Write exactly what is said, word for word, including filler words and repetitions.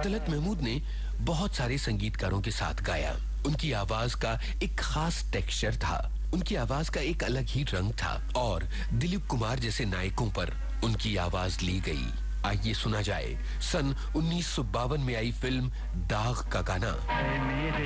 तलत महमूद ने बहुत सारे संगीतकारों के साथ गाया। उनकी आवाज का एक खास टेक्सचर था, उनकी आवाज का एक अलग ही रंग था और दिलीप कुमार जैसे नायकों पर उनकी आवाज ली गई। आइए सुना जाए सन उन्नीस सौ बावन में आई फिल्म दाग का गाना।